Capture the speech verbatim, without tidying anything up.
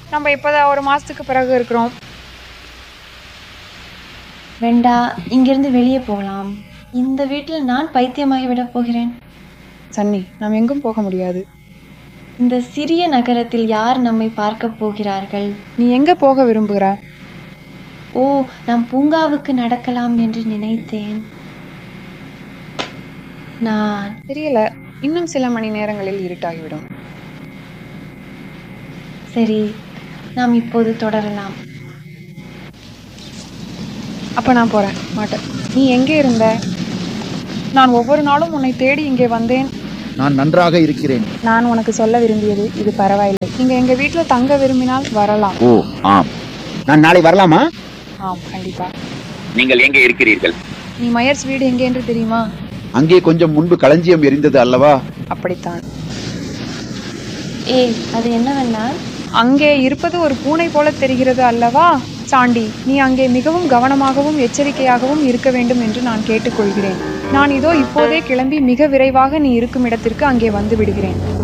நம்ம இப்போதான் ஒரு மாசத்துக்கு பிறகு இருக்கிறோம். வெண்டா, இங்கிருந்து வெளியே போகலாம். இந்த வீட்டில் நான் பைத்தியமாகி விட போகிறேன். சன்னி, நாம் எங்கும் போக முடியாது. இந்த சிறிய நகரத்தில் யார் நம்மை பார்க்க போகிறார்கள்? நீ எங்க போக விரும்புகிற? ஓ, நான் பூங்காவுக்கு நடக்கலாம் என்று நினைத்தேன். நான் தெரியல, இன்னும் சில மணி நேரங்களில் இருட்டாகிவிடும். சரி, நாம் இப்போது தொடரலாம். அப்ப நான் போறேன். மாட்டேன். நீ எங்கே இருந்த? நான் ஒவ்வொரு நாளும் உன்னை தேடி இங்கே வந்தேன். நான் நன்றாக இருக்கிறேன். நான் உனக்கு சொல்ல விரும்பியது இது பரவாயில்லை. நீங்க எங்க வீட்டுல தங்க விரும்பினால் வரலாம். ஓ ஆம், நான் நாளை வரலாமா? ஆம், கண்டிப்பா. நீங்கள் எங்கே இருக்கிறீர்கள்? நீ மயர்ஸ் வீடு எங்கே என்று தெரியுமா? அங்கே கொஞ்சம் முன்பு களஞ்சியம் எரிந்தது அல்லவா? அப்படித்தான். ஏய், அது என்னவென்றால்? அங்கே இருப்பது ஒரு பூனை போல தெரிகிறது அல்லவா? சாண்டி, நீ அங்கே மிகவும் கவனமாகவும் எச்சரிக்கையாகவும் இருக்க வேண்டும் என்று நான் கேட்டுக்கொள்கிறேன். நான் இதோ இப்போதே கிளம்பி மிக விரைவாக நீ இருக்கும் இடத்திற்கு அங்கே வந்து விடுகிறேன்.